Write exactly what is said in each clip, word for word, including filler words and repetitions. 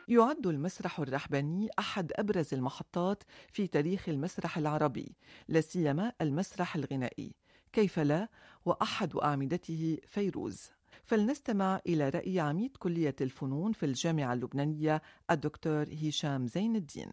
يعد المسرح الرحباني أحد أبرز المحطات في تاريخ المسرح العربي، لا سيما المسرح الغنائي، كيف لا، وأحد أعمدته فيروز. فلنستمع إلى رأي عميد كلية الفنون في الجامعة اللبنانية الدكتور هشام زين الدين.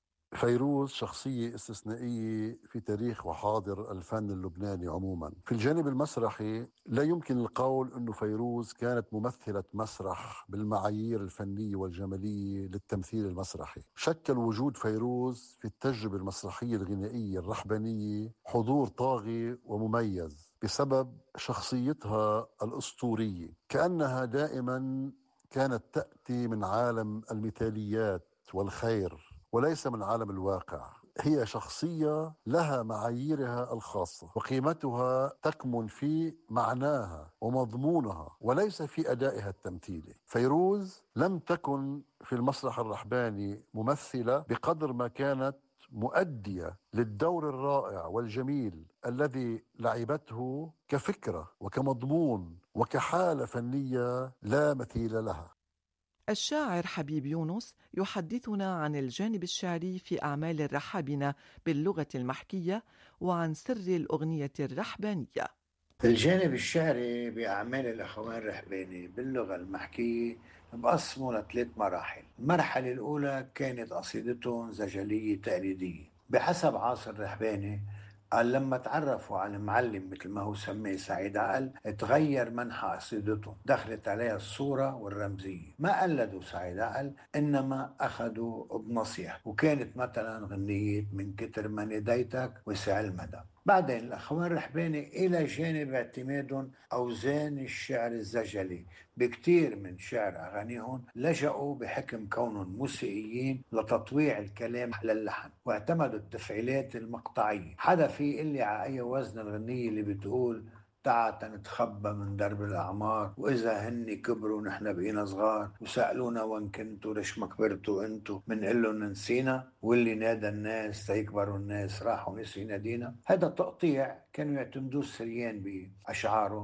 فيروز شخصية استثنائية في تاريخ وحاضر الفن اللبناني عموما. في الجانب المسرحي لا يمكن القول أنه فيروز كانت ممثلة مسرح بالمعايير الفنية والجمالية للتمثيل المسرحي. شكل وجود فيروز في التجربة المسرحية الغنائية الرحبانية حضور طاغي ومميز بسبب شخصيتها الأسطورية، كأنها دائما كانت تأتي من عالم المثاليات والخير وليس من عالم الواقع. هي شخصية لها معاييرها الخاصة، وقيمتها تكمن في معناها ومضمونها وليس في أدائها التمثيلي. فيروز لم تكن في المسرح الرحباني ممثلة بقدر ما كانت مؤدية للدور الرائع والجميل الذي لعبته كفكرة وكمضمون وكحالة فنية لا مثيل لها. الشاعر حبيب يونس يحدثنا عن الجانب الشعري في أعمال الرحابنة باللغة المحكية وعن سر الأغنية الرحبانية. الجانب الشعري بأعمال الأخوان الرحباني باللغة المحكية بقسموا لثلاث مراحل. المرحلة الأولى كانت قصيدتهم زجلية تقليدية بحسب عاصر رحباني. قال لما تعرفوا على المعلم مثل ما هو سميه سعيد عقل تغير منحى قصيدته، دخلت عليها الصورة والرمزية. ما قلدوا سعيد عقل إنما أخذوا بنصيحة، وكانت مثلا غنية من كتر ما نديتك وسع المدى. بعدين الأخوان الرحباني إلى جانب اعتمادهم أوزان الشعر الزجلي بكتير من شعر أغانيهم لجأوا بحكم كونهم موسيقيين لتطويع الكلام على اللحن، واعتمدوا التفعيلات المقطعية. حدا في اللي على أي وزن الغنية اللي بتقول تعا نتخبى من درب الأعمار، وإذا هني كبروا نحن بقينا صغار، وسألونا وين كنتوا ليش ما كبرتوا انتوا، منقول لهم نسينا، واللي نادى الناس تيكبروا الناس راحوا نسي نادينا. هذا تقطيع كانوا يعتمدوه السريان بأشعارهم.